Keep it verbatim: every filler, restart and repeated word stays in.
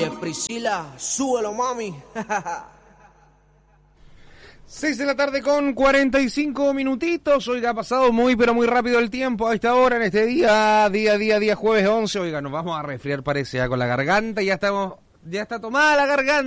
Oye, Priscila, súbelo, mami. seis de la tarde con cuarenta y cinco minutitos. Oiga, ha pasado muy pero muy rápido el tiempo a esta hora en este día, día, día, día jueves once. Oiga, nos vamos a resfriar, parece, ya con la garganta. Ya estamos, ya está tomada la garganta.